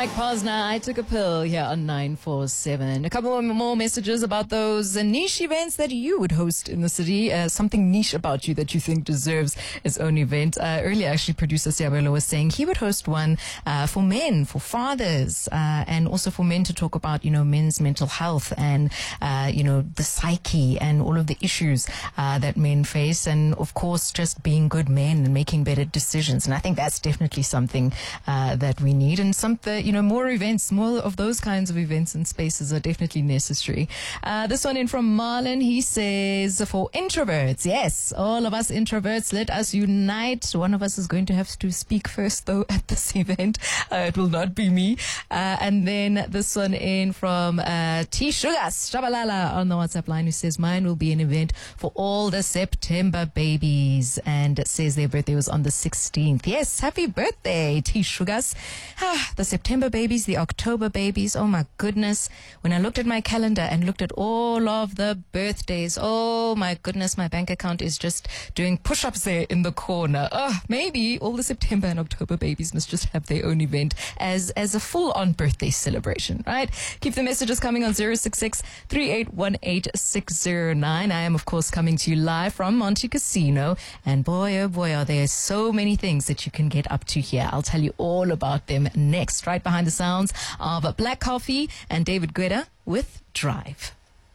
Mike Posner, I took a pill here on 947. A couple more messages about those niche events that you would host in the city. Something niche about you that you think deserves its own event. Earlier, actually, producer Siabelo was saying he would host one for men, for fathers, and also for men to talk about, men's mental health and, the psyche and all of the issues that men face. And, of course, just being good men and making better decisions. And I think that's definitely something that we need. And more events, more of those kinds of events and spaces are definitely necessary. This one in from Marlon, he says, for introverts, yes, all of us introverts, let us unite. One of us is going to have to speak first, though, at this event. It will not be me. And then this one in from T. Sugas, Shabalala on the WhatsApp line, who says, mine will be an event for all the September babies. And it says their birthday was on the 16th. Yes, happy birthday, T. Sugas. The September babies, the October babies. Oh my goodness. When I looked at my calendar and looked at all of the birthdays, oh my goodness, my bank account is just doing push-ups there in the corner. Maybe all the September and October babies must just have their own event as a full-on birthday celebration, right? Keep the messages coming on 066-3818-609. I am, of course, coming to you live from Monte Casino. And boy, oh boy, are there so many things that you can get up to here. I'll tell you all about them next, right behind the sounds of Black Coffee and David Guetta with Drive.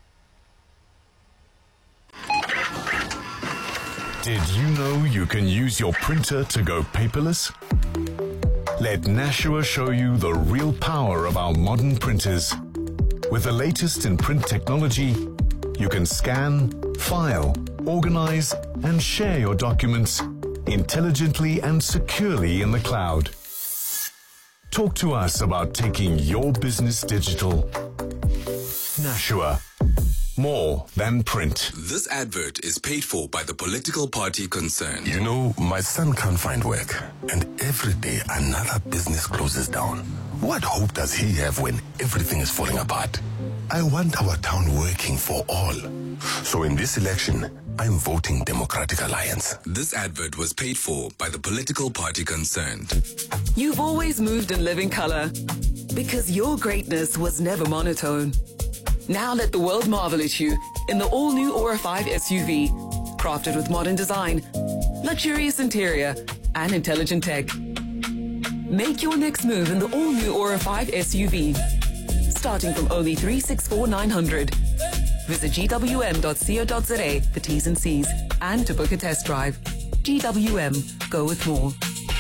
Did you know you can use your printer to go paperless? Let Nashua show you the real power of our modern printers. With the latest in print technology, you can scan, file, organize, and share your documents intelligently and securely in the cloud. Talk to us about taking your business digital. Nashua. More than print. This advert is paid for by the political party concerned. You know, my son can't find work, and every day another business closes down. What hope does he have when everything is falling apart? I want our town working for all. So in this election, I'm voting Democratic Alliance. This advert was paid for by the political party concerned. You've always moved in living color because your greatness was never monotone. Now let the world marvel at you in the all-new Aura 5 SUV, crafted with modern design, luxurious interior, and intelligent tech. Make your next move in the all-new Aura 5 SUV, starting from only 364,900. Visit gwm.co.za for T's and C's and to book a test drive. GWM, go with more.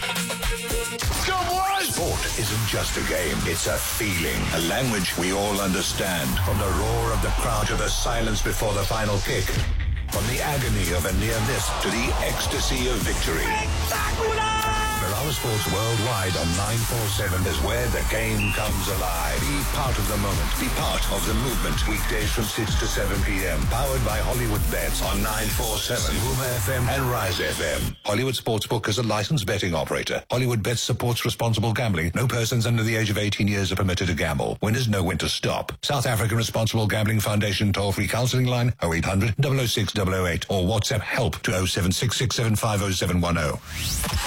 Sport isn't just a game, it's a feeling, a language we all understand. From the roar of the crowd to the silence before the final kick. From the agony of a near miss to the ecstasy of victory. Mirage Sports Worldwide on 947 is where the game comes alive. Be part of the moment. Be part of the movement. Weekdays from 6 to 7 p.m. Powered by Hollywood Bets on 947, Huma FM and Rise FM. Hollywood Sportsbook is a licensed betting operator. Hollywood Bets supports responsible gambling. No persons under the age of 18 years are permitted to gamble. Winners know when to stop. South African Responsible Gambling Foundation toll-free counseling line 0800 006 008 or WhatsApp help to 0766750710.